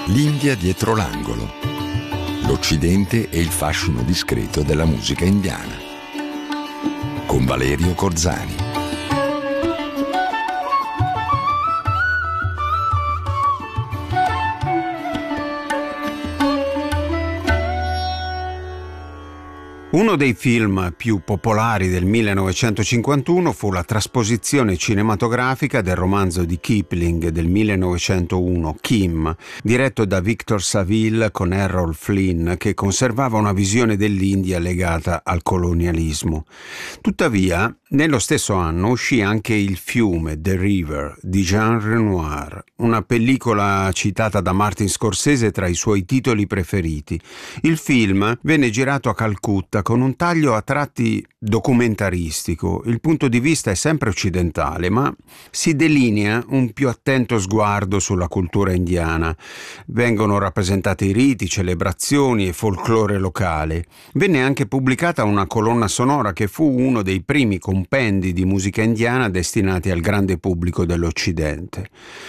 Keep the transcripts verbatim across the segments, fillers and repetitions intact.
L'India dietro l'angolo. L'Occidente e il fascino discreto della musica indiana. Con Valerio Corzani. Uno dei film più popolari del millenovecentocinquantuno fu la trasposizione cinematografica del romanzo di Kipling del millenovecentouno, Kim, diretto da Victor Saville con Errol Flynn, che conservava una visione dell'India legata al colonialismo. Tuttavia, nello stesso anno uscì anche Il fiume, The River, di Jean Renoir, una pellicola citata da Martin Scorsese tra i suoi titoli preferiti. Il film venne girato a Calcutta con un taglio a tratti documentaristico. Il punto di vista è sempre occidentale, ma si delinea un più attento sguardo sulla cultura indiana. Vengono rappresentati riti, celebrazioni e folklore locale. Venne anche pubblicata una colonna sonora che fu uno dei primi compendi di musica indiana destinati al grande pubblico dell'Occidente.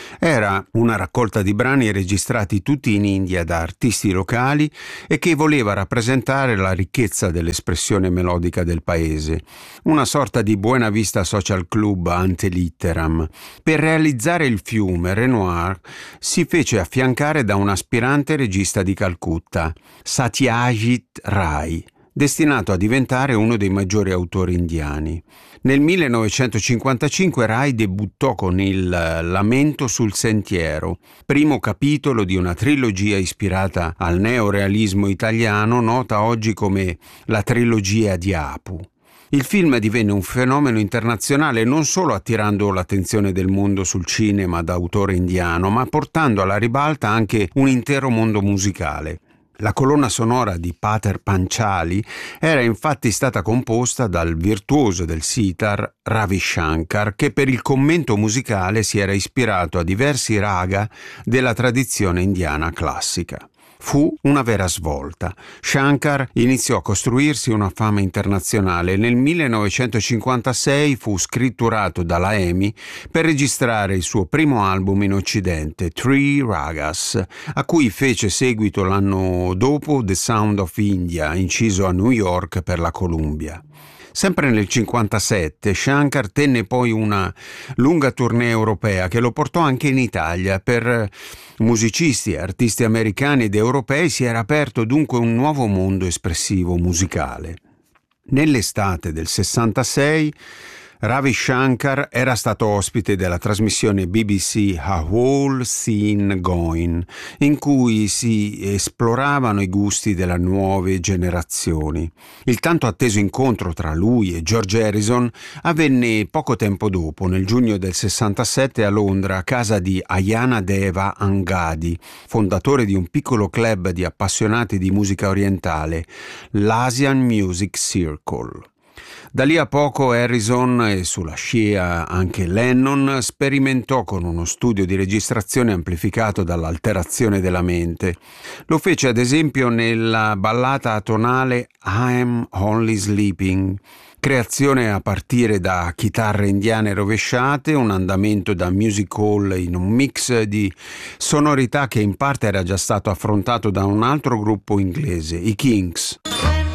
Era una raccolta di brani registrati tutti in India da artisti locali e che voleva rappresentare la ricchezza dell'espressione melodica del paese, una sorta di Buena Vista Social Club ante litteram. Per realizzare Il fiume, Renoir si fece affiancare da un aspirante regista di Calcutta, Satyajit Ray, destinato a diventare uno dei maggiori autori indiani. Nel millenovecentocinquantacinque Ray debuttò con il Lamento sul sentiero, primo capitolo di una trilogia ispirata al neorealismo italiano, nota oggi come la trilogia di Apu. Il film divenne un fenomeno internazionale non solo attirando l'attenzione del mondo sul cinema d'autore indiano, ma portando alla ribalta anche un intero mondo musicale. La colonna sonora di Pater Panchali era infatti stata composta dal virtuoso del sitar Ravi Shankar, che per il commento musicale si era ispirato a diversi raga della tradizione indiana classica. Fu una vera svolta. Shankar iniziò a costruirsi una fama internazionale e nel millenovecentocinquantasei fu scritturato dalla EMI per registrare il suo primo album in Occidente, Three Ragas, a cui fece seguito l'anno dopo The Sound of India, inciso a New York per la Columbia. Sempre nel cinquantasette Shankar tenne poi una lunga tournée europea che lo portò anche in Italia. Per musicisti e artisti americani ed europei si era aperto dunque un nuovo mondo espressivo musicale. Nell'estate del sessantasei Ravi Shankar era stato ospite della trasmissione B B C A Whole Scene Going, in cui si esploravano i gusti delle nuove generazioni. Il tanto atteso incontro tra lui e George Harrison avvenne poco tempo dopo, nel giugno del sessantasette a Londra, a casa di Ayana Deva Angadi, fondatore di un piccolo club di appassionati di musica orientale, l'Asian Music Circle. Da lì a poco Harrison e sulla scia anche Lennon sperimentò con uno studio di registrazione amplificato dall'alterazione della mente. Lo fece ad esempio nella ballata atonale I'm Only Sleeping, creazione a partire da chitarre indiane rovesciate, un andamento da music hall in un mix di sonorità che in parte era già stato affrontato da un altro gruppo inglese, i Kinks.